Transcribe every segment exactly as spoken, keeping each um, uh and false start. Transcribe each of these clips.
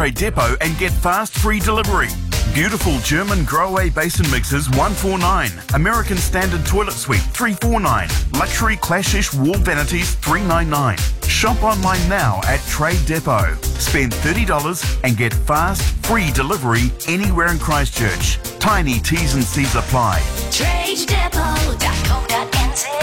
Trade Depot and get fast free delivery. Beautiful German Grohe basin mixers one forty-nine. American Standard Toilet Suite three forty-nine. Luxury Clashish wall vanities three ninety-nine. Shop online now at Trade Depot. Spend thirty dollars and get fast free delivery anywhere in Christchurch. Tiny T's and C's apply. trade depot dot co dot n z.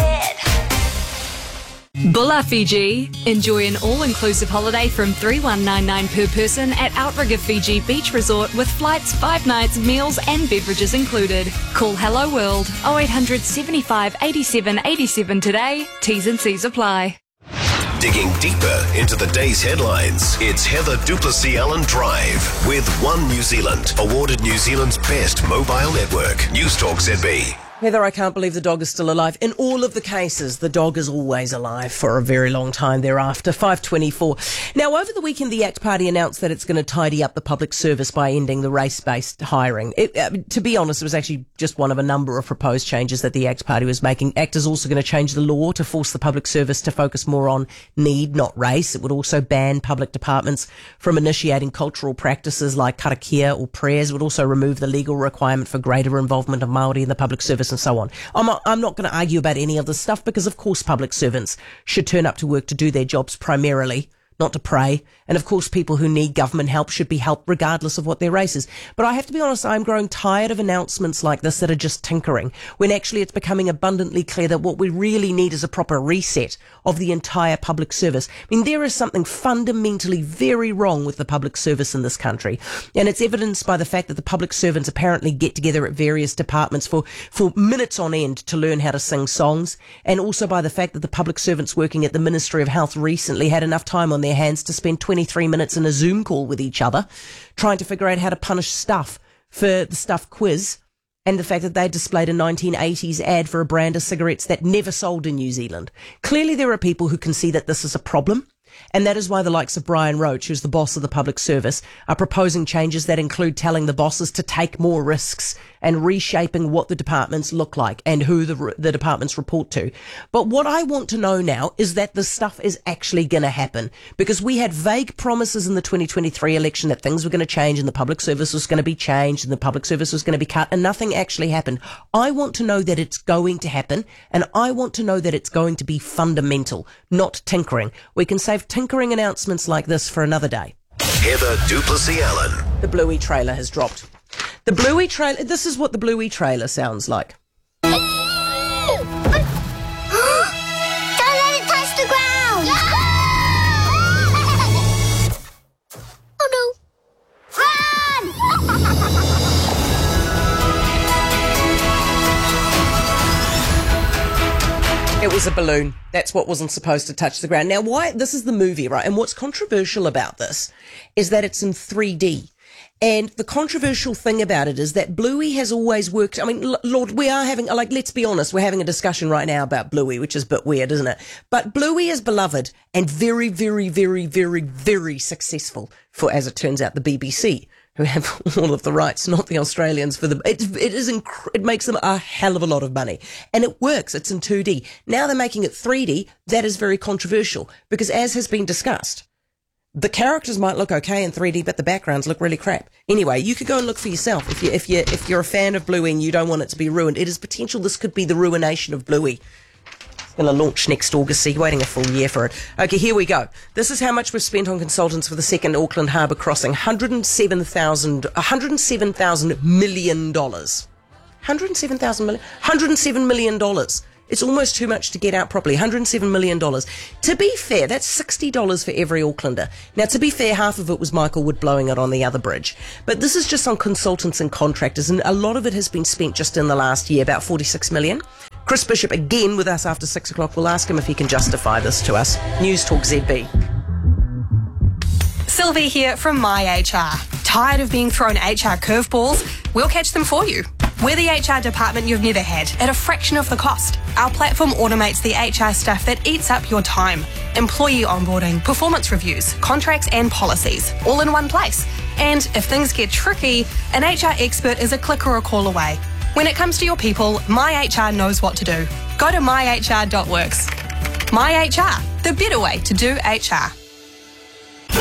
Bulla Fiji. Enjoy an all-inclusive holiday from three thousand one hundred ninety-nine dollars per person at Outrigger Fiji Beach Resort with flights, five nights, meals and beverages included. Call Hello World oh eight hundred, seventy-five, eighty-seven, eighty-seven today. T's and C's apply. Digging deeper into the day's headlines, it's Heather Duplessis-Allen Drive with One New Zealand, awarded New Zealand's best mobile network. News Talk Z B. Heather, I can't believe the dog is still alive. In all of the cases, the dog is always alive for a very long time thereafter. five twenty-four. Now, over the weekend, the ACT Party announced that it's going to tidy up the public service by ending the race-based hiring. It, uh, to be honest, it was actually just one of a number of proposed changes that the ACT Party was making. ACT is also going to change the law to force the public service to focus more on need, not race. It would also ban public departments from initiating cultural practices like karakia or prayers. It would also remove the legal requirement for greater involvement of Māori in the public service and so on. I'm not, I'm not going to argue about any of this stuff because, of course, public servants should turn up to work to do their jobs primarily, not to pray. And, of course, people who need government help should be helped regardless of what their race is. But I have to be honest, I'm growing tired of announcements like this that are just tinkering, when actually it's becoming abundantly clear that what we really need is a proper reset of the entire public service. I mean, there is something fundamentally very wrong with the public service in this country. And it's evidenced by the fact that the public servants apparently get together at various departments for, for minutes on end to learn how to sing songs. And also by the fact that the public servants working at the Ministry of Health recently had enough time on their hands to spend twenty-three minutes in a Zoom call with each other, trying to figure out how to punish Stuff for the Stuff quiz, and the fact that they displayed a nineteen eighties ad for a brand of cigarettes that never sold in New Zealand. Clearly there are people who can see that this is a problem, and that is why the likes of Brian Roach, who's the boss of the public service, are proposing changes that include telling the bosses to take more risks and reshaping what the departments look like and who the, the departments report to. But what I want to know now is that this stuff is actually going to happen, because we had vague promises in the twenty twenty-three election that things were going to change and the public service was going to be changed and the public service was going to be cut, and nothing actually happened. I want to know that it's going to happen, and I want to know that it's going to be fundamental, not tinkering. We can save tinkering announcements like this for another day. Heather Duplessis-Allen. The Bluey trailer has dropped. The Bluey trailer, this is what the Bluey trailer sounds like. Don't let it touch the ground! Oh no! Run! It was a balloon. That's what wasn't supposed to touch the ground. Now, why? This is the movie, right? And what's controversial about this is that it's in three D. And the controversial thing about it is that Bluey has always worked. I mean, Lord, we are having, like, let's be honest, we're having a discussion right now about Bluey, which is a bit weird, isn't it? But Bluey is beloved and very, very, very, very, very successful for, as it turns out, the B B C, who have all of the rights, not the Australians. For the it, it is inc- it makes them a hell of a lot of money, and it works. It's in two D. Now they're making it three D. That is very controversial because, as has been discussed, the characters might look okay in three D, but the backgrounds look really crap. Anyway, you could go and look for yourself if you if you if you're a fan of Bluey and you don't want it to be ruined. It is potential. This could be the ruination of Bluey. It's going to launch next August. So you're waiting a full year for it. Okay, here we go. This is how much we've spent on consultants for the second Auckland Harbour crossing: one hundred seven thousand, one hundred seven thousand million dollars. one hundred seven thousand million, one hundred seven million dollars. It's almost too much to get out properly. one hundred seven million dollars. To be fair, that's sixty dollars for every Aucklander. Now, to be fair, half of it was Michael Wood blowing it on the other bridge. But this is just on consultants and contractors, and a lot of it has been spent just in the last year, about forty-six million dollars. Chris Bishop, again with us after six o'clock. We'll ask him if he can justify this to us. News Talk Z B. Sylvie here from My H R. Tired of being thrown H R curveballs? We'll catch them for you. We're the H R department you've never had, at a fraction of the cost. Our platform automates the H R stuff that eats up your time. Employee onboarding, performance reviews, contracts and policies, all in one place. And if things get tricky, an H R expert is a click or a call away. When it comes to your people, My H R knows what to do. Go to my h r dot works. My H R, the better way to do H R.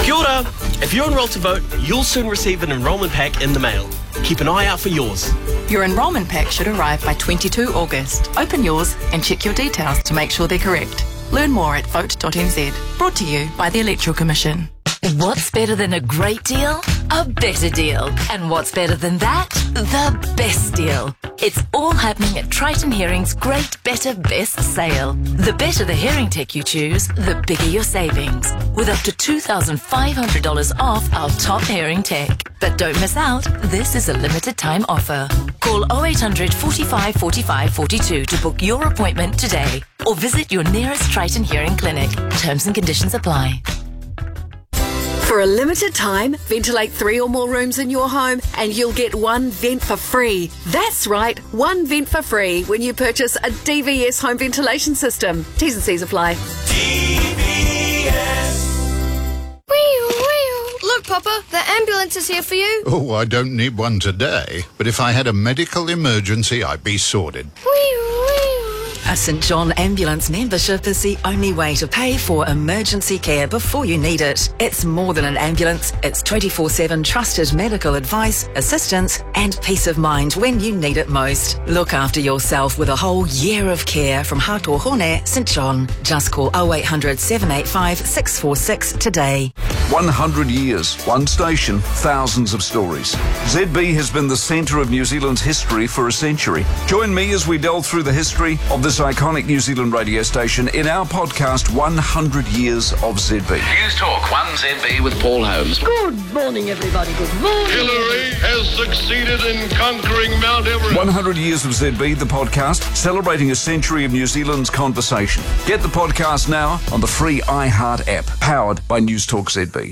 Kia ora. If you're enrolled to vote, you'll soon receive an enrolment pack in the mail. Keep an eye out for yours. Your enrolment pack should arrive by the twenty-second of August. Open yours and check your details to make sure they're correct. Learn more at vote dot n z. Brought to you by the Electoral Commission. What's better than a great deal? A better deal. And what's better than that? The best deal. It's all happening at Triton Hearing's Great Better Best Sale. The better the hearing tech you choose, the bigger your savings. With up to two thousand five hundred dollars off our top hearing tech. But don't miss out, this is a limited time offer. Call oh eight hundred, forty-five, forty-five, forty-two to book your appointment today. Or visit your nearest Triton Hearing clinic. Terms and conditions apply. For a limited time, ventilate three or more rooms in your home and you'll get one vent for free. That's right, one vent for free when you purchase a D V S home ventilation system. T's and C's apply. D V S. Look, Papa, the ambulance is here for you. Oh, I don't need one today, but if I had a medical emergency, I'd be sorted. A St John Ambulance membership is the only way to pay for emergency care before you need it. It's more than an ambulance. It's twenty-four seven trusted medical advice, assistance and peace of mind when you need it most. Look after yourself with a whole year of care from Hato Hone, St John. Just call oh eight hundred, seven eight five, six four six today. one hundred years, one station, thousands of stories. Z B has been the centre of New Zealand's history for a century. Join me as we delve through the history of this iconic New Zealand radio station in our podcast, one hundred years of Z B. News Talk one Z B with Paul Holmes. Good morning, everybody. Good morning. Hillary has succeeded in conquering Mount Everest. one hundred years of Z B, the podcast, celebrating a century of New Zealand's conversation. Get the podcast now on the free iHeart app, powered by News Talk Z B.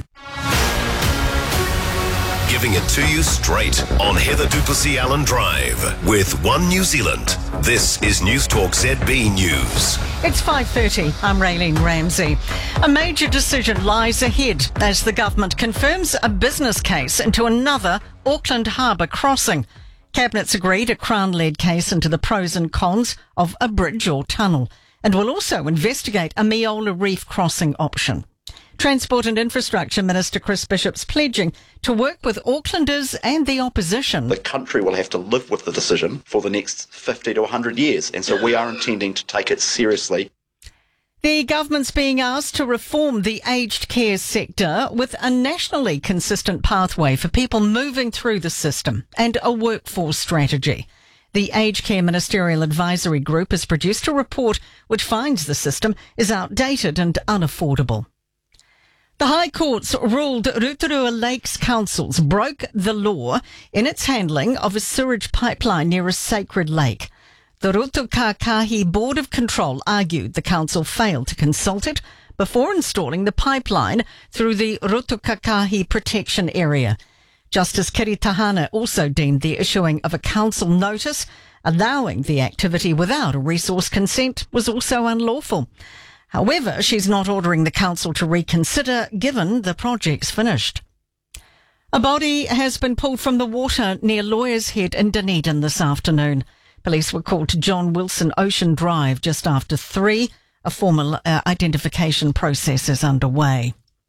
Giving it to you straight on Heather Duplessis Allen Drive with One New Zealand. This is News Talk Z B News. It's five thirty. I'm Raylene Ramsey. A major decision lies ahead as the government confirms a business case into another Auckland Harbour crossing. Cabinet's agreed a Crown-led case into the pros and cons of a bridge or tunnel and will also investigate a Meola Reef crossing option. Transport and Infrastructure Minister Chris Bishop's pledging to work with Aucklanders and the opposition. The country will have to live with the decision for the next fifty to one hundred years, and so we are intending to take it seriously. The government's being asked to reform the aged care sector with a nationally consistent pathway for people moving through the system and a workforce strategy. The Aged Care Ministerial Advisory Group has produced a report which finds the system is outdated and unaffordable. The High Court's ruled Rotorua Lakes Councils broke the law in its handling of a sewage pipeline near a sacred lake. The Rotokakahi Board of Control argued the council failed to consult it before installing the pipeline through the Rotokakahi Protection Area. Justice Kiri Tahana also deemed the issuing of a council notice allowing the activity without a resource consent was also unlawful. However, she's not ordering the council to reconsider given the project's finished. A body has been pulled from the water near Lawyers Head in Dunedin this afternoon. Police were called to John Wilson Ocean Drive just after three. A formal uh, identification process is underway.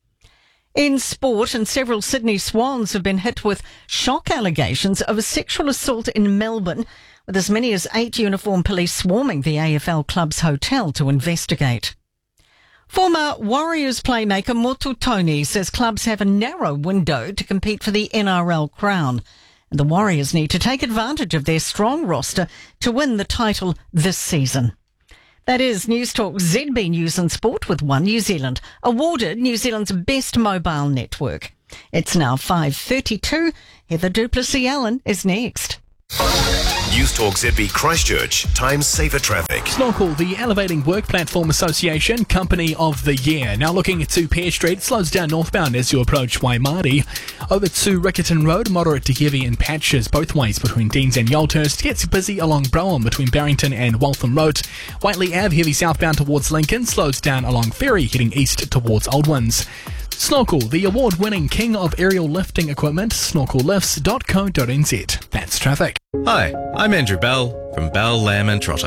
In sport, and several Sydney Swans have been hit with shock allegations of a sexual assault in Melbourne, with as many as eight uniformed police swarming the A F L club's hotel to investigate. Former Warriors playmaker Motu Tony says clubs have a narrow window to compete for the N R L crown, and the Warriors need to take advantage of their strong roster to win the title this season. That is News Talk Z B News and Sport with One New Zealand, awarded New Zealand's best mobile network. It's now five thirty-two. Heather Duplessis Allen is next. News Talk Z B Christchurch, Times Safer Traffic. Snorkel, the Elevating Work Platform Association Company of the Year. Now looking to Pear Street, slows down northbound as you approach Waimari. Over to Riccarton Road, moderate to heavy in patches both ways between Deans and Yolthurst. Gets busy along Browan between Barrington and Waltham Road. Whiteley Ave, heavy southbound towards Lincoln, slows down along Ferry, heading east towards Oldwins. Snorkel, the award-winning king of aerial lifting equipment, snorkel lifts dot co dot n z. That's traffic. Hi, I'm Andrew Bell from Bell, Lamb and Trotter.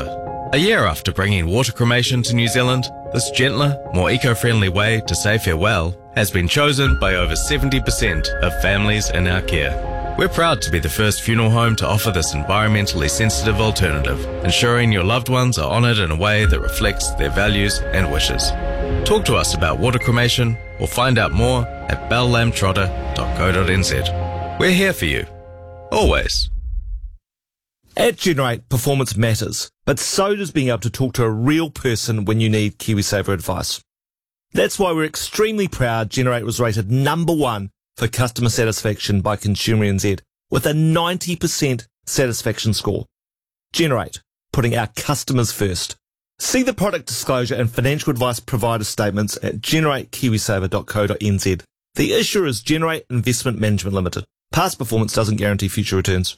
A year after bringing water cremation to New Zealand, this gentler, more eco-friendly way to say farewell has been chosen by over seventy percent of families in our care. We're proud to be the first funeral home to offer this environmentally sensitive alternative, ensuring your loved ones are honoured in a way that reflects their values and wishes. Talk to us about water cremation or find out more at bell lamb trotter dot co dot n z. We're here for you. Always. At Generate, performance matters, but so does being able to talk to a real person when you need KiwiSaver advice. That's why we're extremely proud Generate was rated number one for customer satisfaction by Consumer N Z with a ninety percent satisfaction score. Generate, putting our customers first. See the product disclosure and financial advice provider statements at generate kiwisaver dot co dot n z. The issuer is Generate Investment Management Limited. Past performance doesn't guarantee future returns.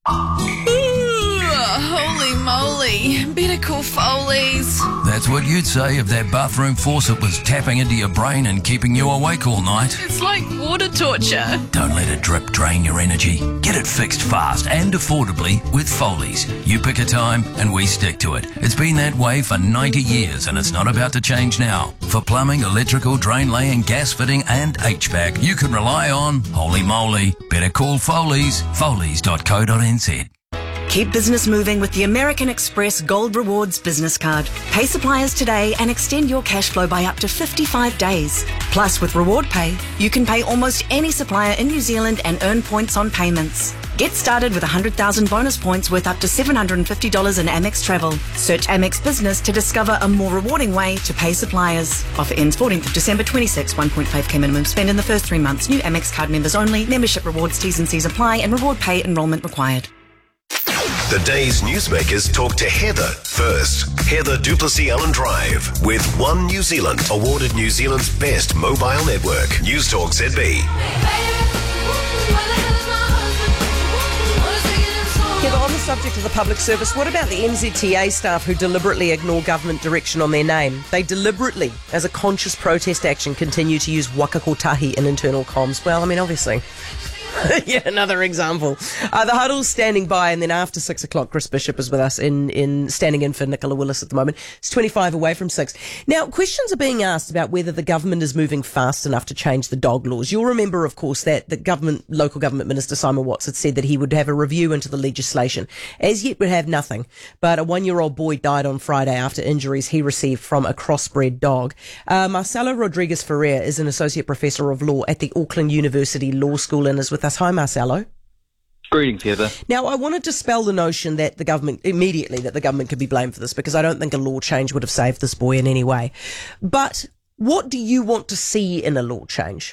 Holy moly, better call Foley's. That's what you'd say if that bathroom faucet was tapping into your brain and keeping you awake all night. It's like water torture. Don't let a drip drain your energy. Get it fixed fast and affordably with Foley's. You pick a time and we stick to it. It's been that way for ninety years and it's not about to change now. For plumbing, electrical, drain laying, gas fitting and H V A C, you can rely on Holy Moly. Better call Foley's. Foley's dot co dot n z. Keep business moving with the American Express Gold Rewards business card. Pay suppliers today and extend your cash flow by up to fifty-five days. Plus, with Reward Pay, you can pay almost any supplier in New Zealand and earn points on payments. Get started with one hundred thousand bonus points worth up to seven hundred fifty dollars in Amex Travel. Search Amex Business to discover a more rewarding way to pay suppliers. Offer ends fourteenth of December twenty-six. one point five k minimum spend in the first three months. New Amex card members only. Membership rewards, T's and C's apply, and Reward Pay enrolment required. The day's newsmakers talk to Heather first. Heather Duplessis Allen Drive with One New Zealand, awarded New Zealand's best mobile network. Newstalk Z B. Heather, on the subject of the public service, what about the N Z T A staff who deliberately ignore government direction on their name? They deliberately, as a conscious protest action, continue to use waka kotahi in internal comms. Well, I mean, obviously. Yet another example. Uh, the huddle's standing by, and then after six o'clock, Chris Bishop is with us in, in standing in for Nicola Willis at the moment. It's twenty-five away from six. Now, questions are being asked about whether the government is moving fast enough to change the dog laws. You'll remember, of course, that the government, local government minister Simon Watts had said that he would have a review into the legislation. As yet, would have nothing. But a one-year-old boy died on Friday after injuries he received from a crossbred dog. Uh, Marcelo Rodriguez Ferrer is an associate professor of law at the Auckland University Law School and is with us. Hi, Marcelo. Greetings, Heather. Now, I want to dispel the notion that the government, immediately, that the government could be blamed for this, because I don't think a law change would have saved this boy in any way. But what do you want to see in a law change?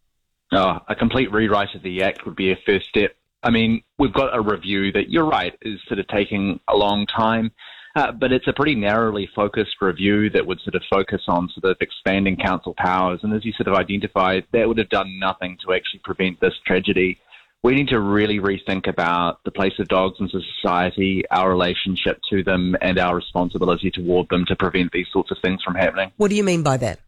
Oh, a complete rewrite of the Act would be a first step. I mean, we've got a review that, you're right, is sort of taking a long time. Uh, but it's a pretty narrowly focused review that would sort of focus on sort of expanding council powers. And as you sort of identified, that would have done nothing to actually prevent this tragedy. We need to really rethink about the place of dogs in society, our relationship to them, and our responsibility toward them to prevent these sorts of things from happening. What do you mean by that?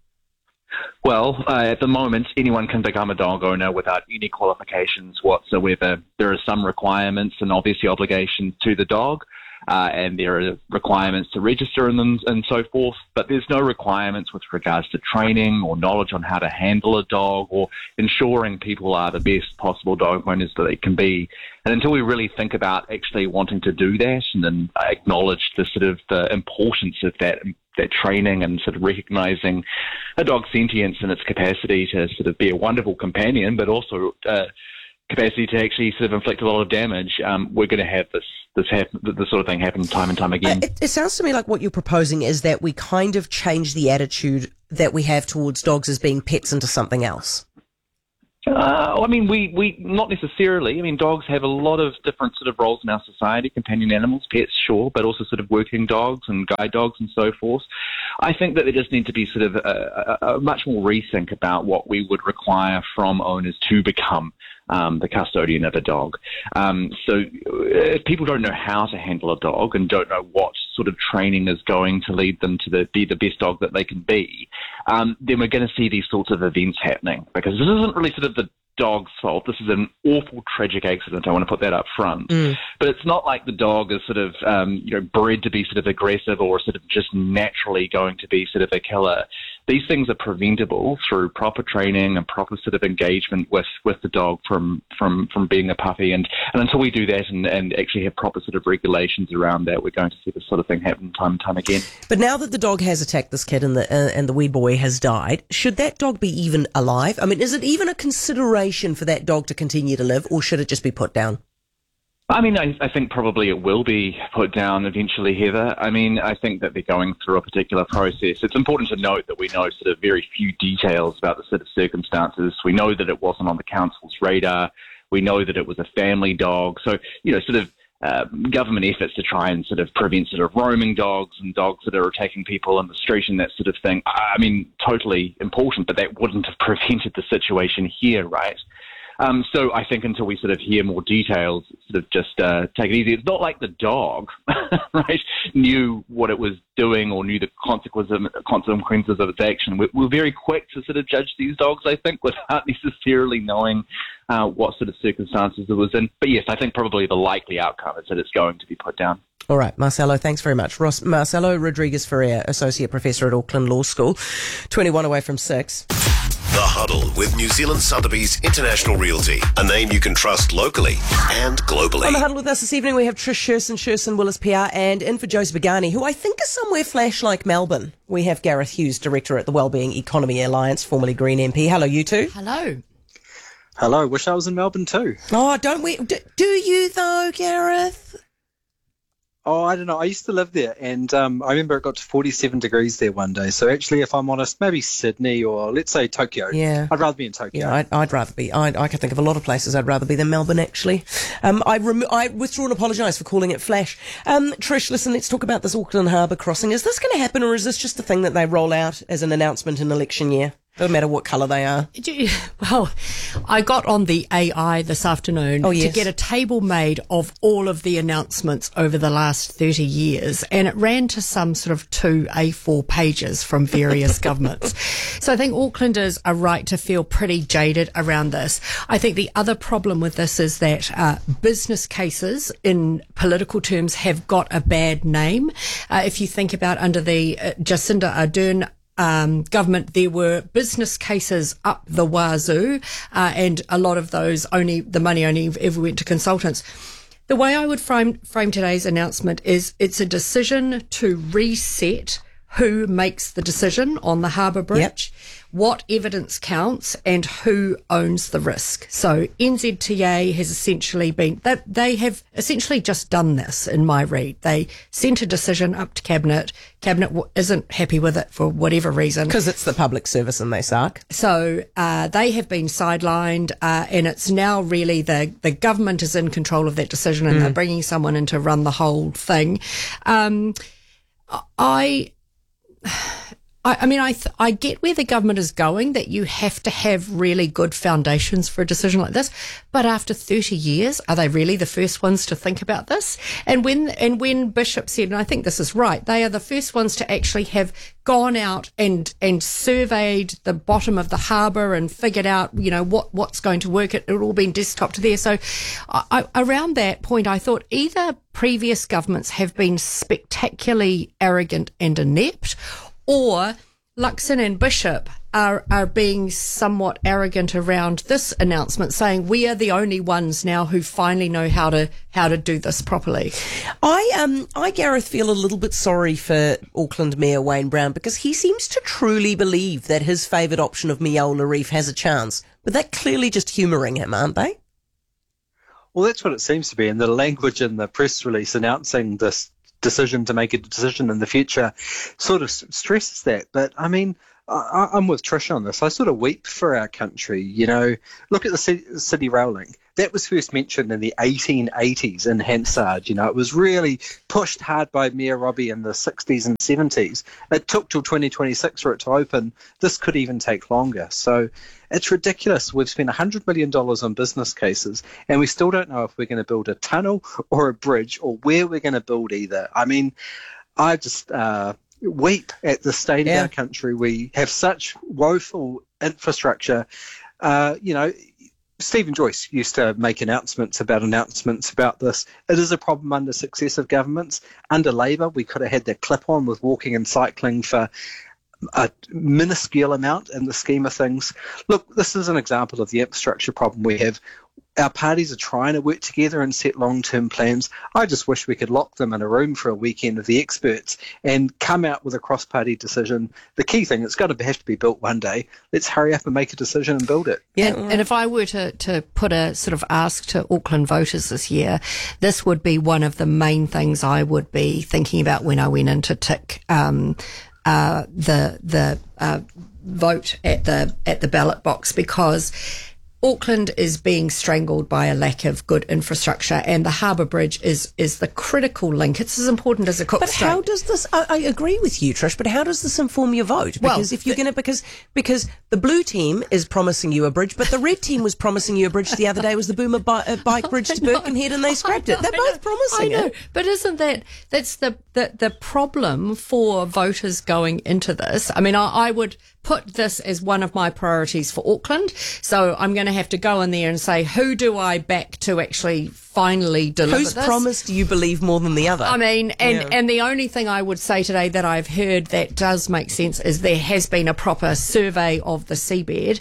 Well, uh, at the moment, anyone can become a dog owner without any qualifications whatsoever. There are some requirements and obviously obligations to the dog. Uh, and there are requirements to register in them and so forth, but there's no requirements with regards to training or knowledge on how to handle a dog or ensuring people are the best possible dog owners that they can be. And until we really think about actually wanting to do that and then acknowledge the sort of the importance of that that training and sort of recognizing a dog's sentience and its capacity to sort of be a wonderful companion, but also uh, capacity to actually sort of inflict a lot of damage, um, we're going to have this this, happen, this sort of thing happen time and time again. Uh, it, it sounds to me like what you're proposing is that we kind of change the attitude that we have towards dogs as being pets into something else. Uh, I mean, we, we not necessarily. I mean, dogs have a lot of different sort of roles in our society, companion animals, pets, sure, but also sort of working dogs and guide dogs and so forth. I think that there just need to be sort of a, a, a much more rethink about what we would require from owners to become Um, the custodian of a dog. Um, so if people don't know how to handle a dog and don't know what sort of training is going to lead them to the, be the best dog that they can be, um, then we're going to see these sorts of events happening, because this isn't really sort of the dog's fault. This is an awful, tragic accident. I want to put that up front. Mm. But it's not like the dog is sort of, um, you know, bred to be sort of aggressive or sort of just naturally going to be sort of a killer. These things are preventable through proper training and proper sort of engagement with, with the dog from, from, from being a puppy. And, and until we do that and, and actually have proper sort of regulations around that, we're going to see this sort of thing happen time and time again. But now that the dog has attacked this kid and the, uh, and the wee boy has died, should that dog be even alive? I mean, is it even a consideration for that dog to continue to live, or should it just be put down? I mean, I, I think probably it will be put down eventually, Heather. I mean, I think that they're going through a particular process. It's important to note that we know sort of very few details about the sort of circumstances. We know that it wasn't on the council's radar. We know that it was a family dog. So, you know, sort of uh, government efforts to try and sort of prevent sort of roaming dogs and dogs that are attacking people in the street and that sort of thing. I mean, totally important, but that wouldn't have prevented the situation here, right? Um, so I think until we sort of hear more details, sort of just uh, take it easy. It's not like the dog, right, knew what it was doing or knew the consequences of, consequences of its action. We're, we're very quick to sort of judge these dogs, I think, without necessarily knowing uh, what sort of circumstances it was in. But yes, I think probably the likely outcome is that it's going to be put down. All right, Marcelo, thanks very much. Ross, Marcelo Rodriguez-Ferrer, Associate Professor at Auckland Law School, twenty-one away from six. The Huddle with New Zealand Sotheby's International Realty, a name you can trust locally and globally. On The Huddle with us this evening, we have Trish Sherson, Sherson Willis P R, and in for Josie Begani, who I think is somewhere flash like Melbourne. We have Gareth Hughes, Director at the Wellbeing Economy Alliance, formerly Green M P. Hello, you two. Hello. Hello, wish I was in Melbourne too. Oh, don't we? Do, do you though, Gareth? Oh, I don't know. I used to live there, and um, I remember it got to forty-seven degrees there one day. So actually, if I'm honest, maybe Sydney or let's say Tokyo. Yeah. I'd rather be in Tokyo. Yeah, I'd, I'd rather be. I, I can think of a lot of places I'd rather be than Melbourne, actually. Um, I, rem- I withdraw and apologise for calling it flash. Um, Trish, listen, let's talk about this Auckland Harbour crossing. Is this going to happen, or is this just a thing that they roll out as an announcement in election year? Doesn't matter what colour they are. Well, I got on the A I this afternoon oh, yes. to get a table made of all of the announcements over the last thirty years, and it ran to some sort of two A four pages from various governments. So I think Aucklanders are right to feel pretty jaded around this. I think the other problem with this is that uh, business cases in political terms have got a bad name. Uh, if you think about under the uh, Jacinda Ardern Um, government, there were business cases up the wazoo, uh, and a lot of those only, the money only ever went to consultants. The way I would frame, frame today's announcement is it's a decision to reset who makes the decision on the Harbour Bridge, yep. what evidence counts, and who owns the risk. So N Z T A has essentially been, they, they have essentially just done this in my read. They sent a decision up to Cabinet. Cabinet w- isn't happy with it for whatever reason. Because it's the public service and they suck. So uh, they have been sidelined, uh, and it's now really the, the government is in control of that decision, and mm. they're bringing someone in to run the whole thing. Um, I... I, I mean, I th- I get where the government is going, that you have to have really good foundations for a decision like this. But after thirty years, are they really the first ones to think about this? And when and when Bishop said, and I think this is right, they are the first ones to actually have gone out and and surveyed the bottom of the harbour and figured out, you know, what what's going to work. It had all been desktop there. So I, I, around that point, I thought either previous governments have been spectacularly arrogant and inept, or Luxon and Bishop are, are being somewhat arrogant around this announcement, saying we are the only ones now who finally know how to how to do this properly. I um I Gareth feel a little bit sorry for Auckland Mayor Wayne Brown, because he seems to truly believe that his favoured option of Meola Reef has a chance, but they're clearly just humouring him, aren't they? Well, that's what it seems to be, and the language in the press release announcing this decision to make a decision in the future sort of stresses that. But I mean, I, I'm with Trish on this. I sort of weep for our country. You know, look at the city, city rail link. That was first mentioned in the eighteen eighties in Hansard. You know, it was really pushed hard by Mayor Robbie in the sixties and seventies. It took till twenty twenty-six for it to open. This could even take longer. So it's ridiculous. We've spent one hundred million dollars on business cases, and we still don't know if we're going to build a tunnel or a bridge, or where we're going to build either. I mean, I just uh, weep at the state Yeah. of our country. We have such woeful infrastructure. Uh, you know, Stephen Joyce used to make announcements about announcements about this. It is a problem under successive governments. Under Labour, we could have had that clip on with walking and cycling for a minuscule amount in the scheme of things. Look, this is an example of the infrastructure problem we have. Our parties are trying to work together and set long-term plans. I just wish we could lock them in a room for a weekend of the experts and come out with a cross-party decision. The key thing, it's got to have to be built one day. Let's hurry up and make a decision and build it. Yeah, and, and if I were to, to put a sort of ask to Auckland voters this year, this would be one of the main things I would be thinking about when I went in to tick um, uh, the the uh, vote at the at the ballot box, because Auckland is being strangled by a lack of good infrastructure, and the Harbour Bridge is is the critical link. It's as important as a Cook But Strait. how does this? I, I agree with you, Trish. But how does this inform your vote? Well, Because if you're going to, because because the blue team is promising you a bridge, but the red team was promising you a bridge the other day. Was the Boomer bi- uh, bike bridge to Birkenhead, and they scrapped it. They're both promising I know, it. but isn't that that's the, the the problem for voters going into this? I mean, I, I would put this as one of my priorities for Auckland. So I'm going to have to go in there and say, who do I back to actually finally deliver Whose this? promise do you believe more than the other? I mean, and, Yeah. and the only thing I would say today that I've heard that does make sense is there has been a proper survey of the seabed.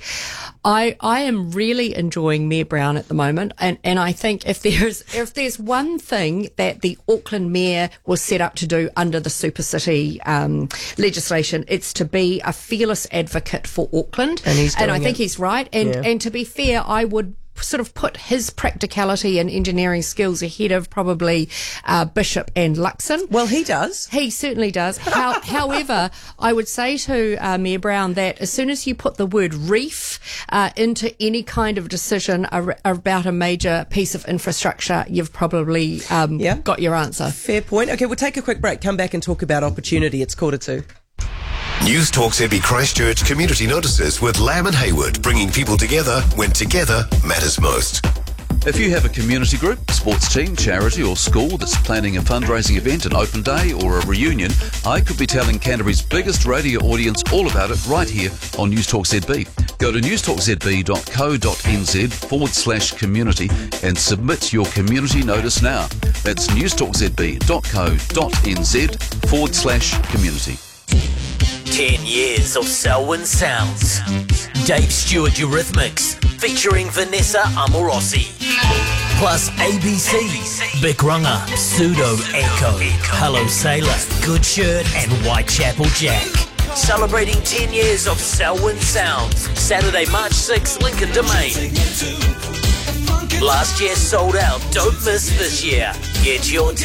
I I am really enjoying Mayor Brown at the moment, and, and I think if there's if there's one thing that the Auckland Mayor was set up to do under the Super City um, legislation, it's to be a fearless advocate for Auckland. And he's and I doing think it. he's right. And Yeah. and to be fair, I would sort of put his practicality and engineering skills ahead of probably uh, Bishop and Luxon. Well, he does. He certainly does. How, however, I would say to uh, Mayor Brown that as soon as you put the word reef uh, into any kind of decision ar- about a major piece of infrastructure, you've probably um, Yeah. got your answer. Fair point. Okay, we'll take a quick break. Come back and talk about opportunity. It's quarter two. News Talk Z B Christchurch Community Notices with Lamb and Hayward, bringing people together when together matters most. If you have a community group, sports team, charity or school that's planning a fundraising event, an open day or a reunion, I could be telling Canterbury's biggest radio audience all about it right here on News Talk Z B. Go to newstalkzb.co.nz forward slash community and submit your community notice now. That's newstalkzb.co.nz forward slash community. Ten years of Selwyn Sounds. Dave Stewart Eurythmics featuring Vanessa Amorosi. Plus A B C, Big Runner, Pseudo Echo, Hello Sailor, Good Shirt and Whitechapel Jack. Celebrating ten years of Selwyn Sounds. Saturday, March sixth, Lincoln Domain. Last year sold out. Don't miss this year. Get your tickets.